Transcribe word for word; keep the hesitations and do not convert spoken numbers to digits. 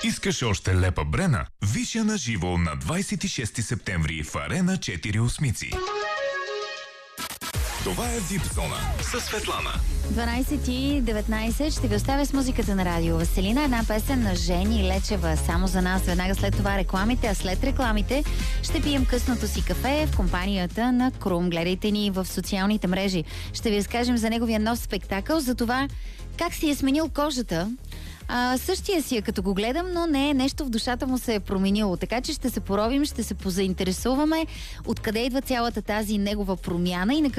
Искаш още лепа Брена? Виж я на живо на двадесет и шести септември в Арена четири Осмици. Това е Вип Зона със Светлана. дванадесет и деветнадесет ще ви оставя с музиката на радио Веселина. Една песен на Жени Лечева само за нас. Веднага след това рекламите, а след рекламите ще пием късното си кафе в компанията на Крум. Гледайте ни в социалните мрежи. Ще ви разкажем за неговия нов спектакъл, за това как си е сменил кожата. А, същия си е като го гледам, но не, нещо в душата му се е променило. Така че ще се поровим, ще се позаинтересуваме откъде идва цялата тази негова промяна и на